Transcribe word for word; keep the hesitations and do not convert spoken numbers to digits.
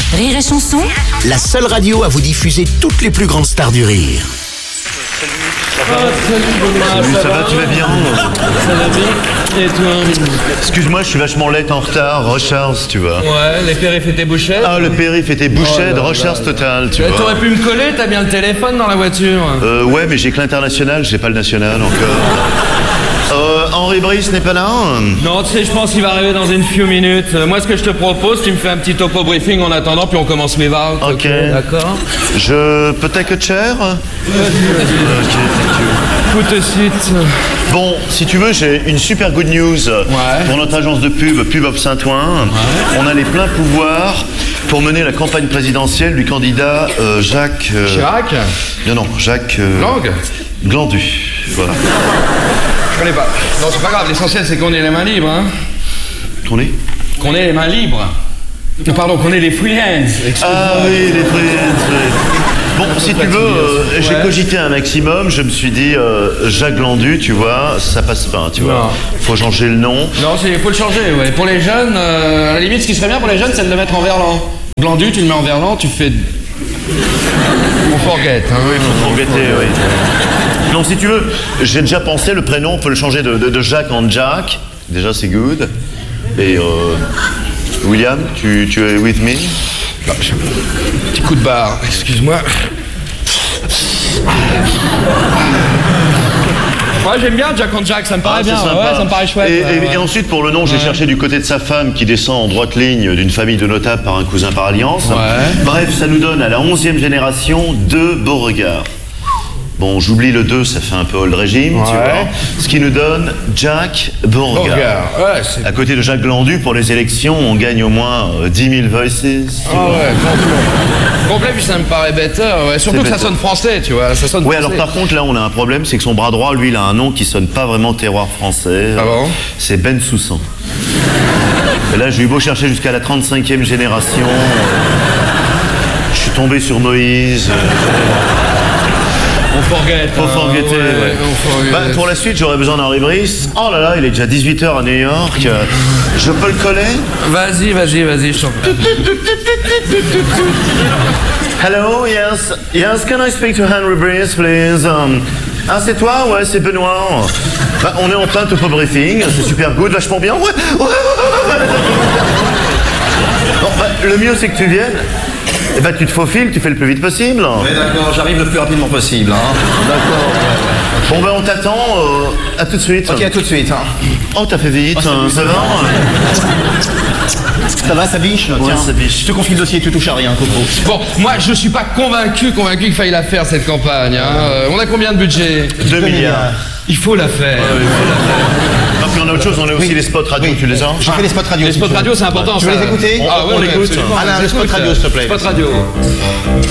Rire et chanson, La seule radio à vous diffuser toutes les plus grandes stars du rire. Ah, salut Benoît, Salut, ça, ça va, tu vas bien? Ça va bien. Et toi? Excuse-moi, je suis vachement late en retard, Rochers, tu vois. Ouais, les périphes étaient bouchettes. Ah, le périph' était Oh bouché là de là Rochers là. total, tu Ouais, vois. T'aurais pu me coller, t'as bien le téléphone dans la voiture. Euh, ouais, mais j'ai que l'international, j'ai pas le national encore. Euh, Henri Brice n'est pas là? Non, tu sais, je pense qu'il va arriver dans une few minutes. Euh, moi, ce que je te propose, tu me fais un petit topo briefing en attendant, puis on commence mes varques. Ok. D'accord. Je peux take a chair? Vas-y, vas-y. Ok, thank you. Tout de suite. Bon, si tu veux, j'ai une super good news Ouais. pour notre agence de pub, Pub of Saint-Ouen. On a les pleins pouvoirs pour mener la campagne présidentielle du candidat euh, Jacques... euh, Chirac? Non, non, Jacques... euh, Langue? Glandu, voilà. Je connais pas. Non, c'est pas grave, l'essentiel c'est qu'on ait les mains libres, hein. Qu'on est Qu'on ait les mains libres. Non, pardon, qu'on ait les free hands. Excuse-moi. Ah oui, les friends, oui. Bon, si tu veux, euh, j'ai Ouais. cogité un maximum, je me suis dit, euh, Jacques Glandu, tu vois, ça passe pas, tu Non. vois. Faut changer le nom. Non, il faut le changer, ouais. Pour les jeunes, euh, à la limite, ce qui serait bien pour les jeunes, c'est de le mettre en verlan. Glandu, tu le mets en verlan, tu fais... On forget, hein. Oui, faut regretter, oui. Donc, si tu veux, j'ai déjà pensé, le prénom, on peut le changer de, de- de Jacques en Jack. Déjà, c'est good. Et, euh, William, tu, tu es with me? Petit coup de barre, excuse-moi. Ouais, j'aime bien Jack and Jack, ça me paraît Ah, bien. c'est Ouais, sympa. ça me paraît chouette. Et, ouais, et- ouais. et ensuite, pour le nom, j'ai Ouais. cherché du côté de sa femme qui descend en droite ligne d'une famille de notables par un cousin par alliance. Ouais. Bref, ça nous donne à la onzième génération deux Beauregard. Bon, j'oublie le deux, ça fait un peu old régime, tu Ouais. vois. Ce qui nous donne Jack Beauregard. Beauregard, ouais, c'est... À côté de Jacques Glandu, pour les élections, on gagne au moins euh, dix mille voices. tu Ah vois. ouais, complet. Complet, puis ça me paraît better, ouais. Surtout C'est que ça better. sonne français, tu vois. Ça sonne Oui, français. alors par contre, là, on a un problème, c'est que son bras droit, lui, il a un nom qui sonne pas vraiment terroir français. Ah bon? C'est Ben Soussan. Et là, j'ai eu beau chercher jusqu'à la trente-cinquième génération. euh, Je suis tombé sur Moïse. euh, On forget. Faut hein, forgetter, ouais, ouais. on forget. Bah, pour la suite, j'aurais besoin d'Henri Brice. Oh là là, il est déjà dix-huit heures à New York. Euh, Je peux le coller? Vas-y, vas-y, vas-y, je t'en prie. Hello, yes, yes, can I speak to Henry Brice, please? Um, ah, c'est toi? Ouais, c'est Benoît. Bah, on est en plein topo briefing, c'est super good, vachement bien. Ouais, ouais, ouais, ouais, ouais. Bon, bah, le mieux, c'est que tu viennes. Et bah, tu te faufiles, tu fais le plus vite possible. Oui, d'accord, j'arrive le plus rapidement possible. Hein. D'accord. Bon, bah, on t'attend. euh, à tout de suite. Ok, à tout de suite. Hein. Oh, t'as fait vite, Oh, salut, hein, ça ça va? Ça va, ça biche? Ouais, ça biche. Je te confie le dossier, tu touches à rien, Coco. Bon, moi, je suis pas convaincu, convaincu qu'il faille la faire, cette campagne. Hein. Euh, on a combien de budget? deux milliards. Il faut la faire. Ah, puis on a autre chose, on a aussi Oui. les spots radio, Oui. tu les as? J'ai fait les spots radio. Les si spots tu veux. radio, c'est important, Tu veux ça. les écouter? Ah, ouais, On ouais, l'écoute. absolument. Alain, Je les spots l'écoute, radio, s'il te plaît. Spots radio.